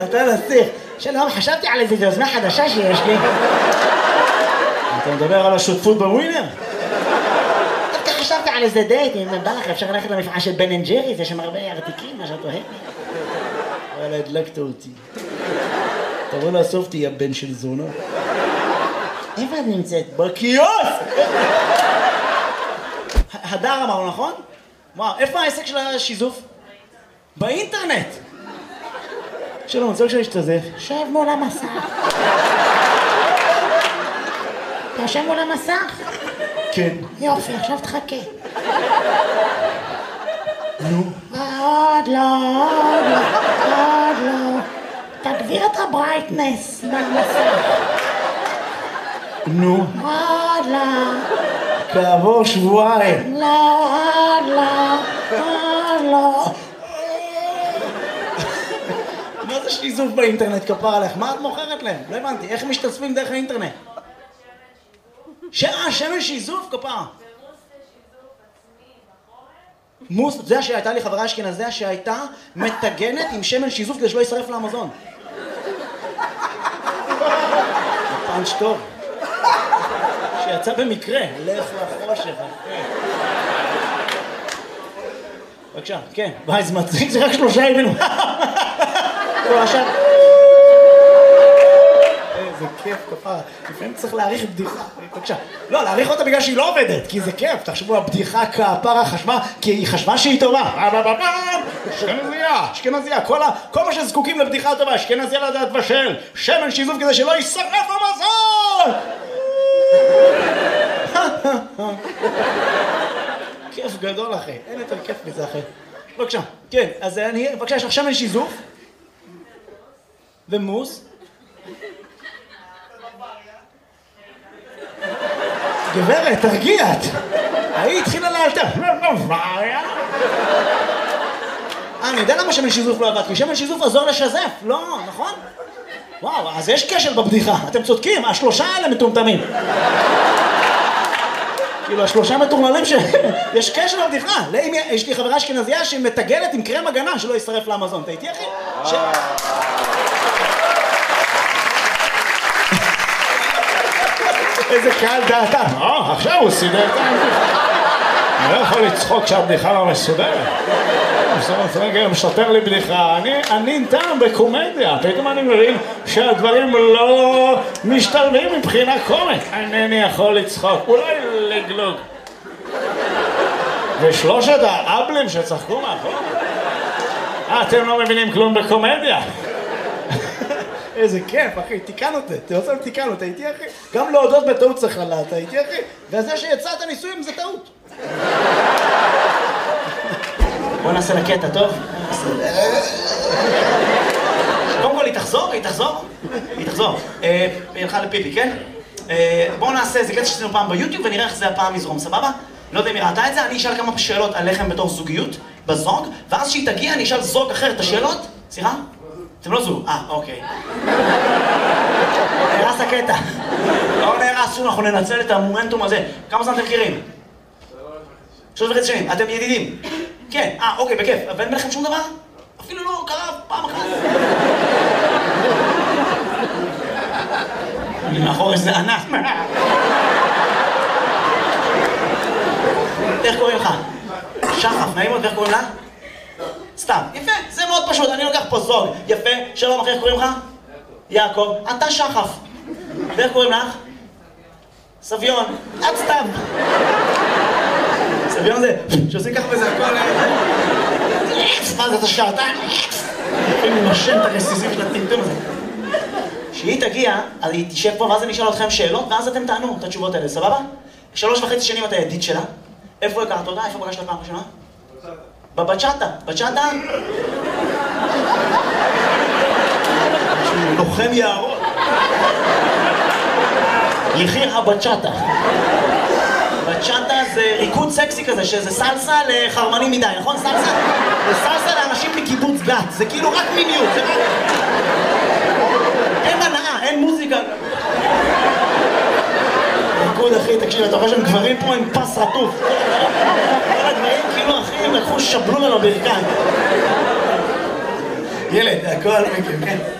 אתה נסיך. שלום, חשבתי על איזו יוזמה חדשה שיש לי. אתה מדבר על השותפות בווינר? דווקא חשבתי על איזה דייט, אם בא לך אפשר ללכת למפעל של בן אנד ג'ריס, יש שם הרבה ארתיקים, מה שאת אוהבת. וואלה, הדלקת אותי. תבוא לאסוף אותי, הבן של זונה. איפה את נמצאת? בקיוסק! הדר אמרנו, נכון? וואו, איפה העסק של השיזוף? באינטרנט! שלום, אני רוצה להשתזף. שב מול המסך. אתה יושב מול המסך? כן. יופי, עכשיו תחכה. נו. עוד לא, עוד לא, עוד לא. תגביר את הברייטנס במסך. נו. עוד לא. כעבור שבועיים. לא, עוד לא, עוד לא. מה זה שיזוף באינטרנט, כפר עליך? מה את מוכרת להם? לא הבנתי, איך משתתפים דרך האינטרנט? שמן שיזוף, כפר. מוס, זה שהייתה לי חברה אשכנזיה שהייתה מטגנת עם שמן שיזוף כדי שלא יישרף לאמזון. פאנץ' טוב. שיצא במקרה, לך לחושך. בבקשה, כן. וואי, זה מצחיק, זה רק 3 יבינו. עכשיו... איזה כיף, כפרה. לפעמים צריך להעריך בדיחה. בבקשה. לא, להעריך אותה בגלל שהיא לא עובדת, כי זה כיף. תחשבו, הבדיחה כפרה חשבה, כי היא חשבה שהיא טובה. אשכנזיה, אשכנזיה. כל מה שזקוקים לבדיחה טובה, אשכנזיה לדעת בשל. שמן שיזוף כדי שלא יישרף המזון! כיף גדול, אחי. אין יותר כיף מזה, אחי. בבקשה. כן, אז אני... בבקשה, יש לך שמן שיזוף. ומוס. גברת, תרגיעת. היא התחילה לאלתר. אני יודע למה שמן שיזוף לא עבד, כי שמן שיזוף עזור לשזף. לא, נכון? וואו, אז יש קשר בבדיחה. אתם צודקים, 3 האלה מטומטמים. כאילו, 3 מטורללים יש קשר לבדיחה. יש לי חברה אשכנזיה שמטגנת עם קרם הגנה שלא יישרף לאמזון. אתה איתי, אחי? איזה קהל דעתה. עכשיו הוא סידר את הבדיחה. אני לא יכול לצחוק שהבדיחה לא מסודרת. רגע, משתר לי בדיחה. אני טעם בקומדיה. פתאום אני מבין שהדברים לא משתלבים מבחינה קומית. אינני יכול לצחוק. אולי לגלוג. ושלושת האבלים שצחקו מאחור. אתם לא מבינים כלום בקומדיה. איזה כיף, אחי, תיקן אותי, תיקן אותי, הייתי אחי. גם להודות בטעות צריך לדעת, הייתי אחי. וזה שיצאת ניסויים זה טעות. בוא נעשה לקטע, טוב? קודם כל, היא תחזור? היא תחזור. היא הלכה לפיפי, כן? בואו נעשה איזה קטע שעשינו פעם ביוטיוב ונראה איך זה הפעם יזרום, סבבה? לא יודע אם היא ראתה את זה, אני אשאל כמה שאלות עליכם בתור זוגיות, בזוג, ואז כשהיא תגיע אני אשאל זוג אחר את השאלות. סליחה? אתם לא זוג. אוקיי. נהרס הקטע. לא נהרס, שוב, אנחנו ננצל את המומנטום הזה. כמה זמן אתם מכירים? 3.5 שנים. אתם ידידים? כן. אוקיי, בכיף. ואין ביניכם שום דבר? אפילו לא קרה פעם אחת. אני מאחור איזה ענק. איך קוראים לך? שחף, נעים עוד, ואיך קוראים לה? סתם, יפה, זה מאוד פשוט, אני לוקח פה זוג, יפה, שלום אחי, איך קוראים לך? יעקב, אתה שחף. ואיך קוראים לך? סביון, את סתם. סביון זה, שעושים ככה וזה הכל... מה זה, אתה שעתיים? אני נושם את הרסיסים של הטמטום הזה. כשהיא תגיע, אז היא תשב פה, ואז אני אשאל אתכם שאלות, ואז אתם תענו את התשובות האלה, סבבה? 3.5 שנים אתה ידיד שלה. איפה הכרת אותה? איפה פגשת פעם ראשונה? בבצ'אטה. בצ'אטה? לוחם יערות. יחיר הבצ'אטה. בצ'אטה זה ריקוד סקסי כזה, שזה סלסה לחרמנים מדי, נכון? סלסה? זה סלסה לאנשים מקיבוץ גת. זה כאילו רק מיניות, זה רק... אין מנעה, אין מוזיקה. ריקוד, אחי, תקשיב, אתה רואה שם גברים פה עם פס רטוף. כל הגברים כאילו, אחי, הם לקחו שבלו לנו ברכיים. ילד, הכל מכיר, כן.